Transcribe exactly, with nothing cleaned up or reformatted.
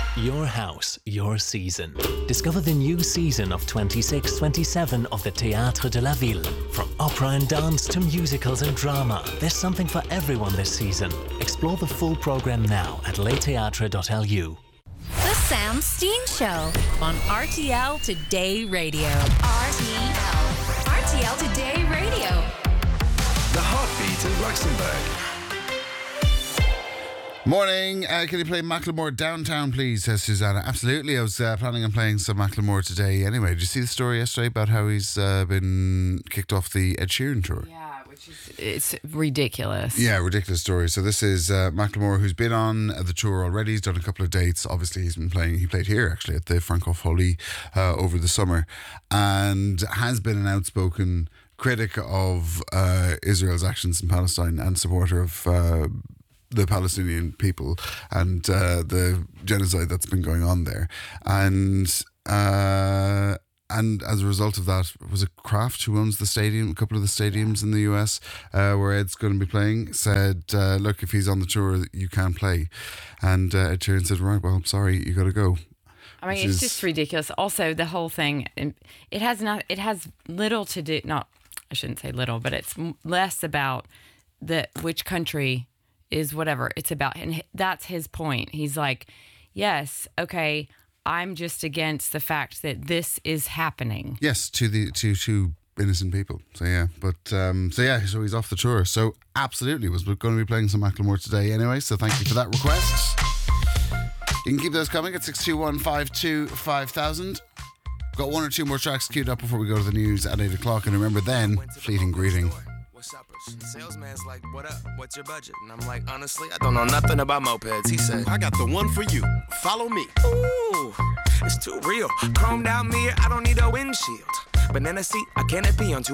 Your house, your season. Discover the new season of twenty-six twenty-seven of the Théâtre de la Ville. From opera and dance to musicals and drama, there's something for everyone this season. Explore the full programme now at le theatre dot l u. The Sam Steen Show on R T L Today Radio. R T L. R T L Today Radio. The heartbeat of Luxembourg. Morning. Uh, can you play Macklemore Downtown, please? Says Susanna. Absolutely. I was uh, planning on playing some Macklemore today anyway. Did you see the story yesterday about how he's uh, been kicked off the Ed Sheeran tour? Yeah, which is it's ridiculous. Yeah, ridiculous story. So this is uh, Macklemore, who's been on the tour already. He's done a couple of dates. Obviously, he's been playing. He played here actually at the Francophonie uh, over the summer, and has been an outspoken critic of uh, Israel's actions in Palestine and supporter of Uh, the Palestinian people and uh, the genocide that's been going on there. And uh, and as a result of that, was it Kraft who owns the stadium, a couple of the stadiums in the U S uh, where Ed's going to be playing, said, uh, look, if he's on the tour, you can't play. And uh, Ed Sheeran said, right, well, I'm sorry, you got to go. I mean, it's is, just ridiculous. Also, the whole thing, it has not, it has little to do, not, I shouldn't say little, but it's less about the which country is whatever it's about. And that's his point. He's like, yes, okay, I'm just against the fact that this is happening. Yes, to the to to innocent people. So yeah, but um, so yeah, so he's off the tour. So absolutely, was we're going to be playing some Macklemore today anyway. So thank you for that request. You can keep those coming at six two one five two five thousand. Got one or two more tracks queued up before we go to the news at eight o'clock. And remember then, fleeting greeting. Salesman's like, what up? What's your budget? And I'm like, honestly, I don't know nothing about mopeds. He said, I got the one for you. Follow me. Ooh, it's too real. Chromed out mirror, I don't need a windshield. Banana seat, a canopy on two